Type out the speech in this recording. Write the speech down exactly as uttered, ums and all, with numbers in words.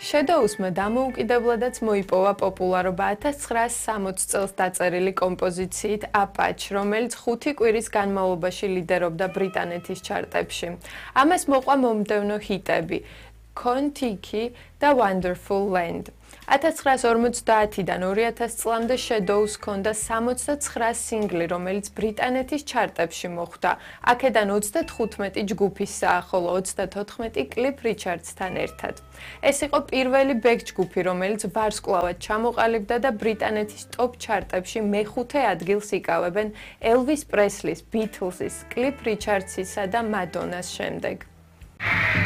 Shadows-მა დამოუკიდებლადაც მოიპოვა პოპულარობა ათას ცხრაას სამოცი წელს დაწერილი კომპოზიციით Apache, რომელიც ხუთი კვირის განმავლობაში ლიდერობდა ბრიტანეთის ჩარტებში. ამას მოყვა მომდევნო ჰიტები Kon-Tiki და Wonderful Land. ათას ცხრაას ორმოცდაათიდან ორი ათასი წლამდე Shadows ჰქონდა სამოცდაცხრა სინგლი, რომელიც ბრიტანეთის ჩარტებში მოხვდა. აქედან ოცდათხუთმეტი ჯგუფის ხოლო ოცდათოთხმეტი კლიფ რიჩარდსთან ერთად. ეს იყო პირველი ბეკ ჯგუფი, რომელიც ვარსკვლავად ჩამოყალიბდა და ბრიტანეთის ტოპ ჩარტებში მეხუთე ადგილს იკავებენ ელვის პრესლის, ბითლზის, კლიფ რიჩარდსისა და მადონას შემდეგ.